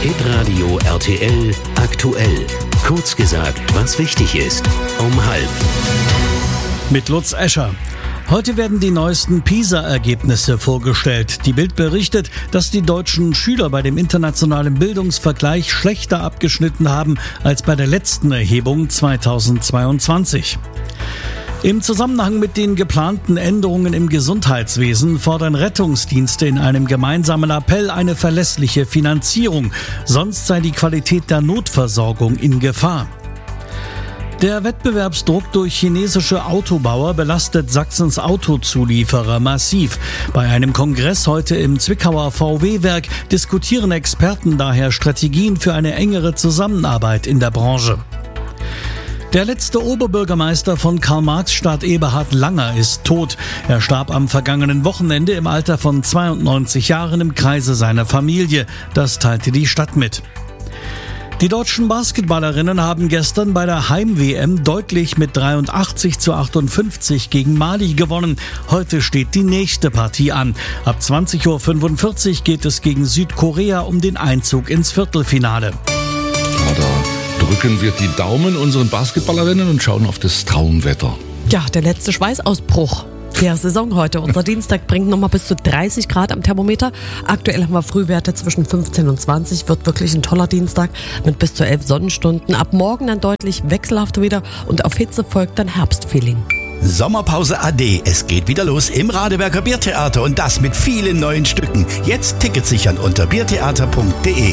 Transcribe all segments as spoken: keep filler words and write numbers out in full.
Hitradio R T L aktuell. Kurz gesagt, was wichtig ist. Um halb. Mit Lutz Escher. Heute werden die neuesten PISA-Ergebnisse vorgestellt. Die Bild berichtet, dass die deutschen Schüler bei dem internationalen Bildungsvergleich schlechter abgeschnitten haben als bei der letzten Erhebung zweitausendzweiundzwanzig. Im Zusammenhang mit den geplanten Änderungen im Gesundheitswesen fordern Rettungsdienste in einem gemeinsamen Appell eine verlässliche Finanzierung. Sonst sei die Qualität der Notversorgung in Gefahr. Der Wettbewerbsdruck durch chinesische Autobauer belastet Sachsens Autozulieferer massiv. Bei einem Kongress heute im Zwickauer V W-Werk diskutieren Experten daher Strategien für eine engere Zusammenarbeit in der Branche. Der letzte Oberbürgermeister von Karl-Marx-Stadt Eberhard Langer ist tot. Er starb am vergangenen Wochenende im Alter von zweiundneunzig Jahren im Kreise seiner Familie. Das teilte die Stadt mit. Die deutschen Basketballerinnen haben gestern bei der Heim-W M deutlich mit dreiundachtzig zu achtundfünfzig gegen Mali gewonnen. Heute steht die nächste Partie an. Ab zwanzig Uhr fünfundvierzig geht es gegen Südkorea um den Einzug ins Viertelfinale. Ja, da drücken wir die Daumen unseren Basketballerinnen und schauen auf das Traumwetter. Ja, der letzte Schweißausbruch der Saison heute. Unser Dienstag bringt nochmal bis zu dreißig Grad am Thermometer. Aktuell haben wir Frühwerte zwischen fünfzehn und zwanzig. Wird wirklich ein toller Dienstag mit bis zu elf Sonnenstunden. Ab morgen dann deutlich wechselhafter wieder und auf Hitze folgt dann Herbstfeeling. Sommerpause A D. Es geht wieder los im Radeberger Biertheater und das mit vielen neuen Stücken. Jetzt Tickets sichern unter biertheater punkt de.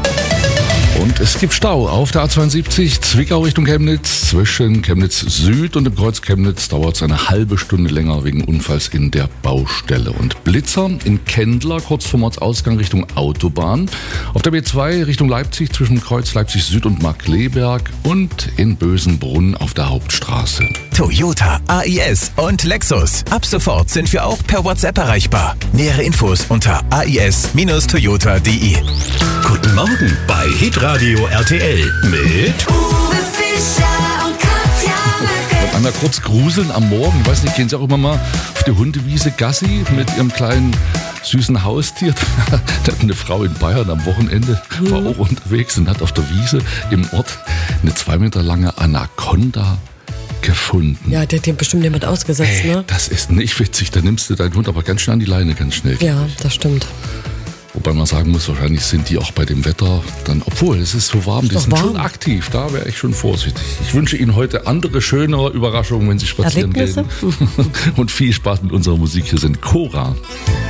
Und es gibt Stau auf der A zweiundsiebzig Zwickau Richtung Chemnitz. Zwischen Chemnitz Süd und dem Kreuz Chemnitz dauert es eine halbe Stunde länger wegen Unfalls in der Baustelle. Und Blitzer in Kendler, kurz vor Ortsausgang Richtung Autobahn. Auf der B zwei Richtung Leipzig zwischen Kreuz Leipzig Süd und Markkleeberg. Und in Bösenbrunn auf der Hauptstraße. Toyota, A I S und Lexus. Ab sofort sind wir auch per WhatsApp erreichbar. Nähere Infos unter a i s Bindestrich toyota punkt de. Guten Morgen bei Hitradio R T L mit Uwe Fischer und Katja Möcke. Einmal kurz gruseln am Morgen. Ich weiß nicht, gehen Sie auch immer mal auf die Hundewiese Gassi mit Ihrem kleinen süßen Haustier? Da hat eine Frau in Bayern am Wochenende, war auch unterwegs und hat auf der Wiese im Ort eine zwei Meter lange Anaconda gefunden. Ja, der hat dem bestimmt jemand ausgesetzt, Hey, ne? das ist nicht witzig. Da nimmst du deinen Hund aber ganz schnell an die Leine, ganz schnell. Ja, das stimmt. Wobei man sagen muss, wahrscheinlich sind die auch bei dem Wetter dann, obwohl es ist so warm, Ist die doch sind warm. schon aktiv. Da wäre ich schon vorsichtig. Ich wünsche Ihnen heute andere, schönere Überraschungen, wenn Sie spazieren Erlebnisse? gehen. Und viel Spaß mit unserer Musik. Hier sind Cora.